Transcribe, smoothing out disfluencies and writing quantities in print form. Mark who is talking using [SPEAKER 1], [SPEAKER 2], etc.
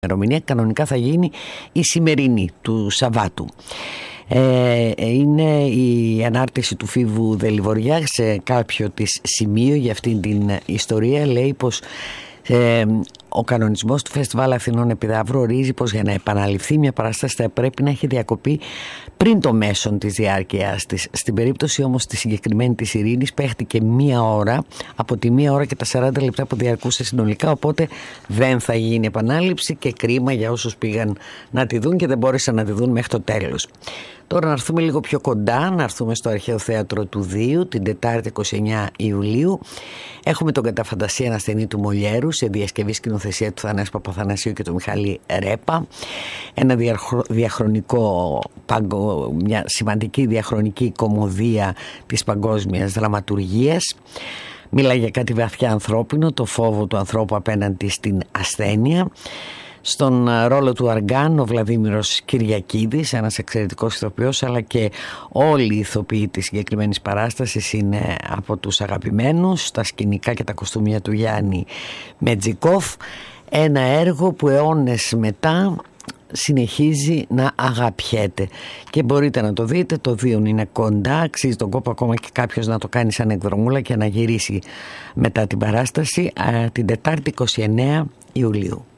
[SPEAKER 1] ημερομηνία. Κανονικά θα γίνει η σημερινή του Σαββάτου. Είναι η ανάρτηση του Φίβου Δελιβοριά σε κάποιο της σημείο για αυτήν την ιστορία. Λέει πως ο κανονισμός του Φεστιβάλ Αθηνών Επιδαύρου ορίζει πως για να επαναληφθεί μια παράσταση θα πρέπει να έχει διακοπεί πριν το μέσον της διάρκειας της. Στην περίπτωση όμως τη συγκεκριμένη της Ειρήνης παίχτηκε μία ώρα, από τη 1 ώρα και τα 40 λεπτά που διαρκούσε συνολικά, οπότε δεν θα γίνει επανάληψη και κρίμα για όσους πήγαν να τη δουν και δεν μπόρεσαν να τη δουν μέχρι το τέλος. Τώρα να έρθουμε λίγο πιο κοντά, να έρθουμε στο Αρχαίο Θέατρο του Δίου την Τετάρτη 29 Ιουλίου. Έχουμε τον Κατά φαντασία ένα ασθενή του Μολιέρου σε διασκευή σκηνοθεσία του Θανάση Παπαθανασίου και του Μιχάλη Ρέπα. Ένα μια σημαντική διαχρονική κωμωδία της παγκόσμιας δραματουργίας. Μιλάει για κάτι βαθιά ανθρώπινο, το φόβο του ανθρώπου απέναντι στην ασθένεια. Στον ρόλο του Αργάν ο Βλαδίμηρος Κυριακίδης, ένας εξαιρετικός ηθοποιός, αλλά και όλοι οι ηθοποιοί της συγκεκριμένης παράστασης είναι από τους αγαπημένους. Τα σκηνικά και τα κοστούμια του Γιάννη Μετζικόφ. Ένα έργο που αιώνες μετά συνεχίζει να αγαπιέται και μπορείτε να το δείτε. Το Δίον είναι κοντά, αξίζει τον κόπο ακόμα και κάποιος να το κάνει σαν εκδρομούλα και να γυρίσει μετά την παράσταση την Τετάρτη 29 Ιουλίου.